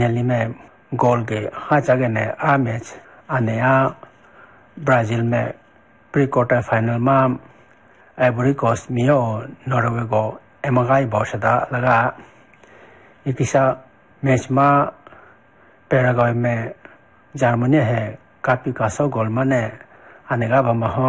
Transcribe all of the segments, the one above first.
Finally में गोल के हाँ जगह ने आ मैच आने ब्राजील में प्री क्वार्टर फाइनल में आइवरी कोस्ट मियो नॉर्वे को एमगाई बॉशदा लगा इकिसा मैच में पैराग्वे में जर्मनी है काफी कासो गोल मने आनेगा बमहो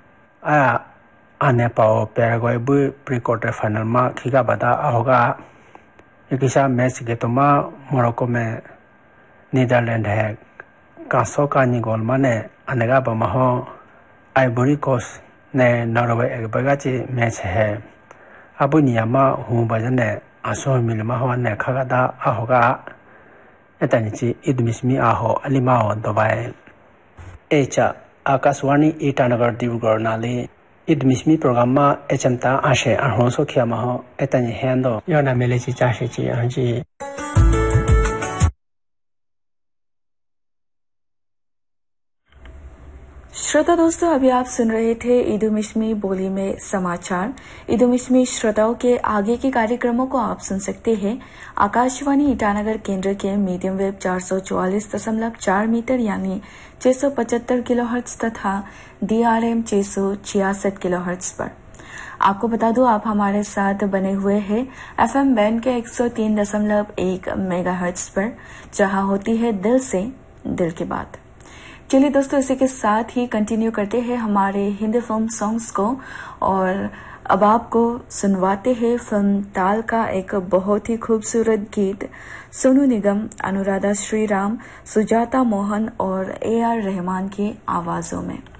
आने पाओ पैराग्वे भी प्री क्वार्टर फाइनल में खिगा बता होगा इकिसा मैच के तो मोरक्को में नीदरलैंड है कासो कानी गोल मने आनेगा बमहो आइवरी कोस्ट ने नॉर्वे एक बगाची मैच है अब नियमा हूँ बजने आसो मिलमा हो ने खगादा होगा एतनिची इदमिसमी आहो अलिमाओ दबाए एचा आकाशवाणी ईटानगर दिवगढ़ नाली इदमिसमी प्रोग्राम मा एचमता आशे अहोसो खियामा हो एतनि हेंदो योना मेलेची चाशेची हंजी। श्रोता दोस्तों, अभी आप सुन रहे थे ईदुमिश्मी बोली में समाचार। ईदुमिश्मी श्रोताओं के आगे के कार्यक्रमों को आप सुन सकते हैं आकाशवाणी ईटानगर केंद्र के मीडियम वेव 444.4 मीटर यानी 675 किलोहर्ट्ज तथा DRM 666 किलोहर्ट्ज पर। आपको बता दूं, आप हमारे साथ बने हुए हैं FM बैंड के 103.1 मेगाहर्ट्ज पर, जहां होती है दिल से दिल की बात। चलिए दोस्तों, इसी के साथ ही कंटिन्यू करते हैं हमारे हिंदी फिल्म सॉन्ग्स को और अब आपको सुनवाते हैं फिल्म ताल का एक बहुत ही खूबसूरत गीत सोनू निगम, अनुराधा श्रीराम, सुजाता मोहन और AR रहमान की आवाजों में।